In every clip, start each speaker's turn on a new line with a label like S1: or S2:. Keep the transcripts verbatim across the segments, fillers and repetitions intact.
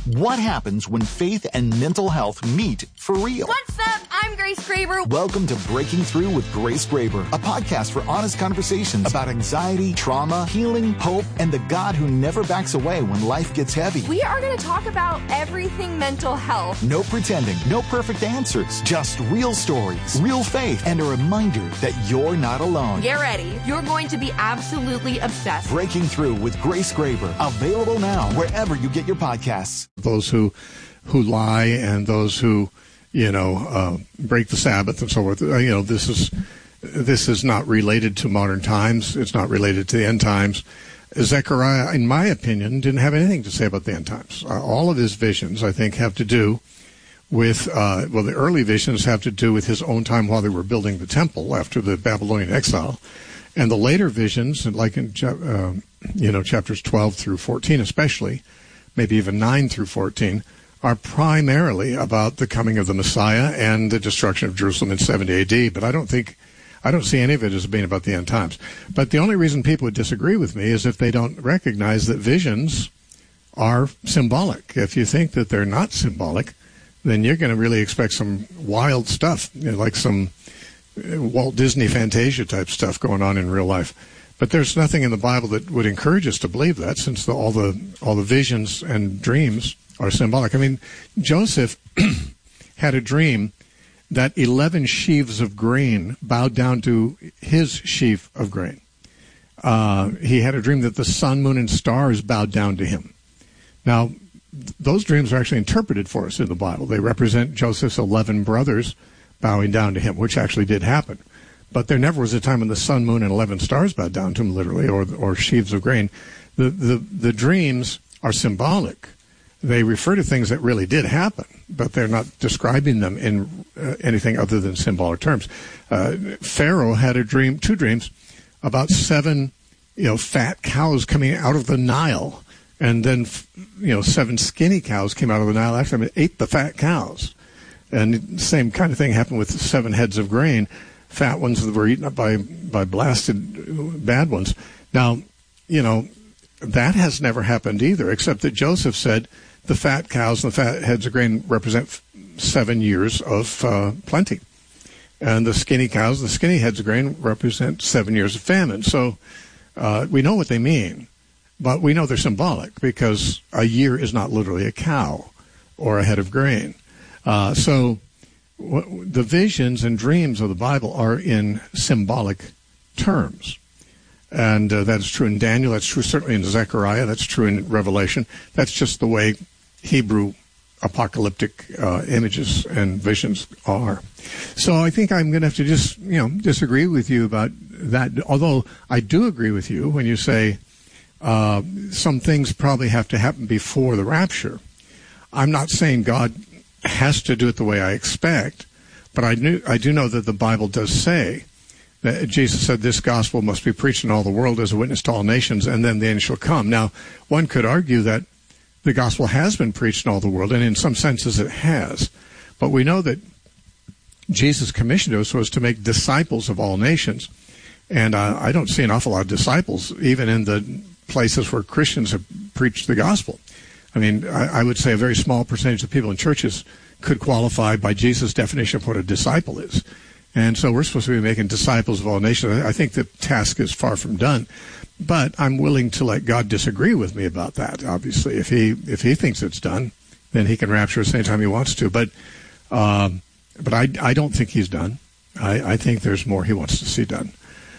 S1: What happens when faith and mental health meet for real?
S2: What's up? I'm Grace Graber.
S1: Welcome to Breaking Through with Grace Graber, a podcast for honest conversations about anxiety, trauma, healing, hope, and the God who never backs away when life gets heavy.
S2: We are going to talk about everything mental health.
S1: No pretending, no perfect answers, just real stories, real faith, and a reminder that you're not alone.
S2: Get ready. You're going to be absolutely obsessed.
S1: Breaking Through with Grace Graber, available now wherever you get your podcasts.
S3: Those who who lie and those who, you know, uh, break the Sabbath and so forth. Uh, you know, this is this is not related to modern times. It's not related to the end times. Zechariah, in my opinion, didn't have anything to say about the end times. Uh, all of his visions, I think, have to do with, uh, well, the early visions have to do with his own time while they were building the temple after the Babylonian exile. And the later visions, like in, uh, you know, chapters twelve through fourteen especially, maybe even nine through fourteen, are primarily about the coming of the Messiah and the destruction of Jerusalem in seventy A D. But I don't think, I don't see any of it as being about the end times. But the only reason people would disagree with me is if they don't recognize that visions are symbolic. If you think that they're not symbolic, then you're going to really expect some wild stuff, you know, like some Walt Disney Fantasia type stuff going on in real life. But there's nothing in the Bible that would encourage us to believe that, since the, all the all the visions and dreams are symbolic. I mean, Joseph had a dream that eleven sheaves of grain bowed down to his sheaf of grain. Uh, he had a dream that the sun, moon, and stars bowed down to him. Now, th- those dreams are actually interpreted for us in the Bible. They represent Joseph's eleven brothers bowing down to him, which actually did happen. But there never was a time when the sun, moon, and eleven stars bowed down to him, literally, or or sheaves of grain. The, the, the dreams are symbolic. They refer to things that really did happen, but they're not describing them in uh, anything other than symbolic terms. Uh, Pharaoh had a dream, two dreams, about seven, you know, fat cows coming out of the Nile, and then, you know, seven skinny cows came out of the Nile after them and ate the fat cows. And the same kind of thing happened with seven heads of grain. Fat ones that were eaten up by, by blasted bad ones. Now, you know, that has never happened either, except that Joseph said the fat cows and the fat heads of grain represent seven years of uh, plenty. And the skinny cows, the skinny heads of grain represent seven years of famine. So uh, we know what they mean, but we know they're symbolic because a year is not literally a cow or a head of grain. Uh, so the visions and dreams of the Bible are in symbolic terms. And uh, that is true in Daniel. That's true certainly in Zechariah. That's true in Revelation. That's just the way Hebrew apocalyptic uh, images and visions are. So I think I'm going to have to just, you know, disagree with you about that. Although I do agree with you when you say uh, some things probably have to happen before the rapture. I'm not saying God has to do it the way I expect, but I knew I do know that the Bible does say that Jesus said this gospel must be preached in all the world as a witness to all nations, and then the end shall come. Now, one could argue that the gospel has been preached in all the world, and in some senses it has, but we know that Jesus' commission to us was to make disciples of all nations, and uh, I don't see an awful lot of disciples even in the places where Christians have preached the gospel. I mean, I, I would say a very small percentage of people in churches could qualify by Jesus' definition of what a disciple is. And so we're supposed to be making disciples of all nations. I think the task is far from done. But I'm willing to let God disagree with me about that, obviously. If he if he thinks it's done, then he can rapture us anytime he wants to. But um, but I, I don't think he's done. I, I think there's more he wants to see done.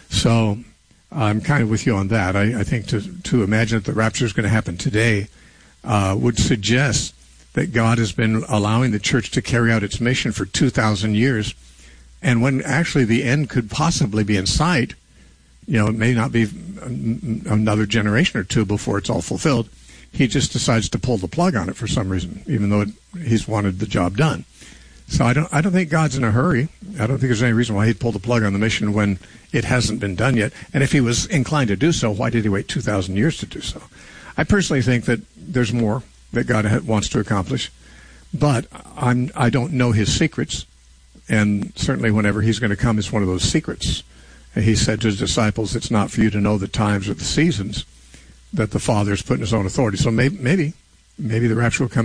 S3: So I'm kind of with you on that. I, I think to, to imagine that the rapture is going to happen today Uh, would suggest that God has been allowing the church to carry out its mission for two thousand years, and when actually the end could possibly be in sight, you know, it may not be another generation or two before it's all fulfilled, he just decides to pull the plug on it for some reason, even though it, he's wanted the job done. So I don't I don't think God's in a hurry. I don't think there's any reason why he'd pull the plug on the mission when it hasn't been done yet. And if he was inclined to do so, why did he wait two thousand years to do so? I personally think that there's more that God wants to accomplish, but I'm, I don't know his secrets, and certainly whenever he's going to come, it's one of those secrets. He said to his disciples, it's not for you to know the times or the seasons that the Father has put in his own authority. So maybe, maybe, maybe the rapture will come